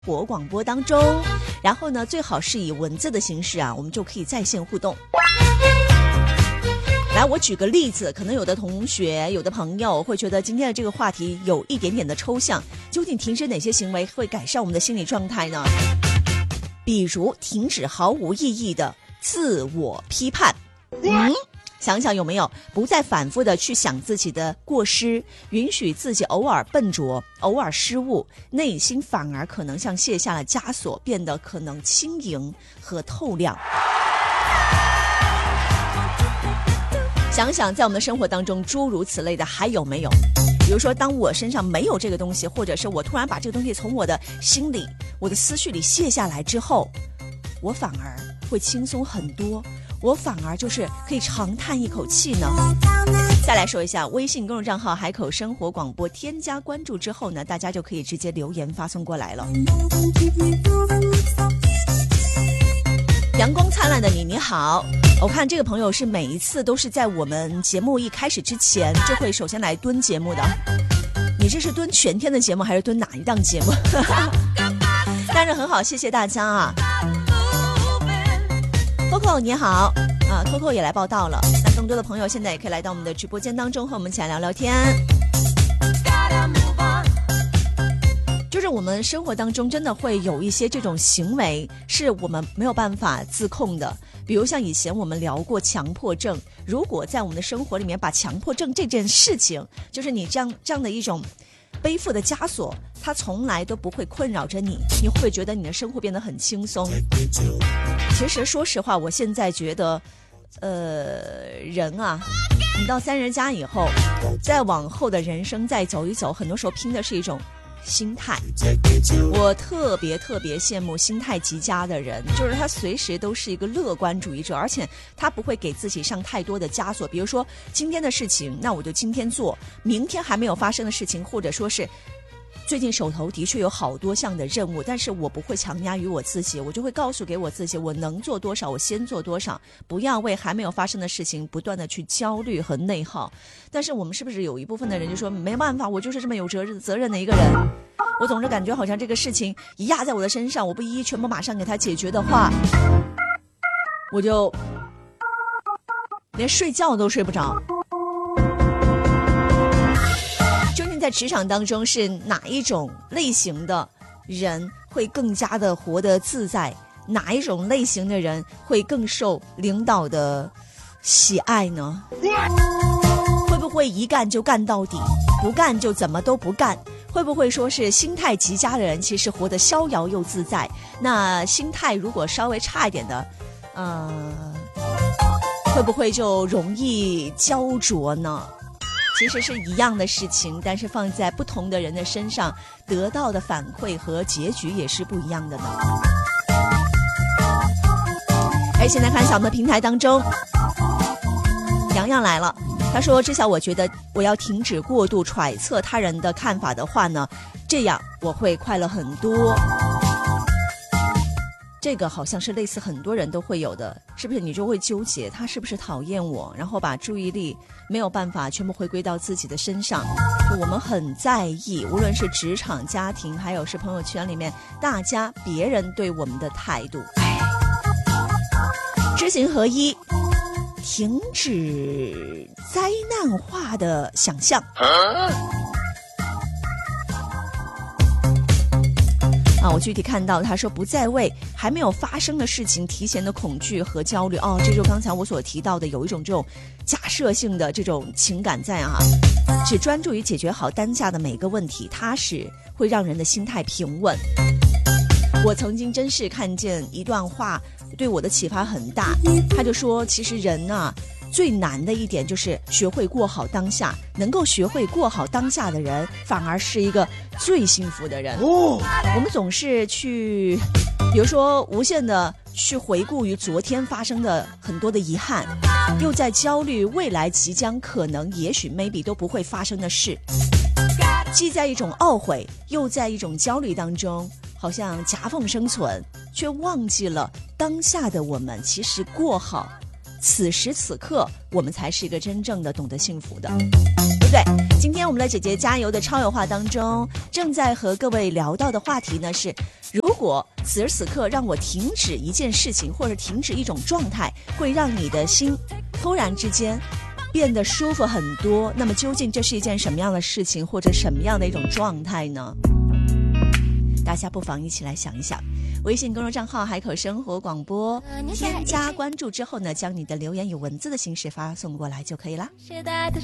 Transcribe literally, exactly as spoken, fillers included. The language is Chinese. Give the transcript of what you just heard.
活广播当中，然后呢，最好是以文字的形式啊，我们就可以在线互动。来，我举个例子，可能有的同学、有的朋友会觉得今天的这个话题有一点点的抽象，究竟停止哪些行为会改善我们的心理状态呢？比如停止毫无意义的自我批判。嗯，想想有没有不再反复的去想自己的过失，允许自己偶尔笨拙，偶尔失误，内心反而可能像卸下了枷锁，变得可能轻盈和透亮。想想在我们的生活当中诸如此类的还有没有？比如说当我身上没有这个东西，或者是我突然把这个东西从我的心里、我的思绪里卸下来之后，我反而会轻松很多，我反而就是可以长叹一口气呢。再来说一下微信公众账号海口生活广播，添加关注之后呢，大家就可以直接留言发送过来了。阳光灿烂的你，你好。我看这个朋友是每一次都是在我们节目一开始之前就会首先来蹲节目的。你这是蹲全天的节目还是蹲哪一档节目？当然很好，谢谢大家啊。Coco 你好啊 ，Coco 也来报道了。那更多的朋友现在也可以来到我们的直播间当中，和我们一起来聊聊天。就是我们生活当中真的会有一些这种行为是我们没有办法自控的，比如像以前我们聊过强迫症，如果在我们的生活里面把强迫症这件事情，就是你这样这样的一种背负的枷锁，它从来都不会困扰着你，你会不会觉得你的生活变得很轻松？其实说实话，我现在觉得呃，人啊，你到三十加以后，再往后的人生再走一走，很多时候拼的是一种心态。我特别特别羡慕心态极佳的人，就是他随时都是一个乐观主义者，而且他不会给自己上太多的枷锁。比如说今天的事情，那我就今天做，明天还没有发生的事情，或者说是最近手头的确有好多项的任务，但是我不会强压于我自己，我就会告诉给我自己，我能做多少我先做多少，不要为还没有发生的事情不断的去焦虑和内耗。但是我们是不是有一部分的人就说没办法，我就是这么有责任责任的一个人，我总是感觉好像这个事情一压在我的身上，我不一一全部马上给他解决的话，我就连睡觉都睡不着。究竟在职场当中是哪一种类型的人会更加的活得自在，哪一种类型的人会更受领导的喜爱呢？会不会一干就干到底，不干就怎么都不干？会不会说是心态极佳的人其实活得逍遥又自在，那心态如果稍微差一点的呃，会不会就容易焦灼呢？其实是一样的事情，但是放在不同的人的身上，得到的反馈和结局也是不一样的呢。哎，现在看一下我们的平台当中，洋洋来了，他说至少我觉得我要停止过度揣测他人的看法的话呢，这样我会快乐很多。这个好像是类似很多人都会有的，是不是？你就会纠结他是不是讨厌我，然后把注意力没有办法全部回归到自己的身上。我们很在意，无论是职场、家庭，还有是朋友圈里面大家别人对我们的态度。知行合一，停止灾难化的想象。啊，我具体看到他说不再为还没有发生的事情提前的恐惧和焦虑。哦，这就刚才我所提到的有一种这种假设性的这种情感在啊，只专注于解决好当下的每个问题，踏实会让人的心态平稳。我曾经真是看见一段话对我的启发很大，他就说其实人啊最难的一点就是学会过好当下，能够学会过好当下的人反而是一个最幸福的人。哦，我们总是去比如说无限的去回顾于昨天发生的很多的遗憾，又在焦虑未来即将可能也许 maybe 都不会发生的事，既在一种懊悔又在一种焦虑当中，好像夹缝生存，却忘记了当下的我们其实过好此时此刻，我们才是一个真正的懂得幸福的。 对？今天我们的姐姐加油的超有话当中，正在和各位聊到的话题呢是，如果此时此刻让我停止一件事情，或者停止一种状态，会让你的心突然之间变得舒服很多，那么究竟这是一件什么样的事情，或者什么样的一种状态呢？大家不妨一起来想一想。微信公众账号海口生活广播，添加关注之后呢，将你的留言以文字的形式发送过来就可以了。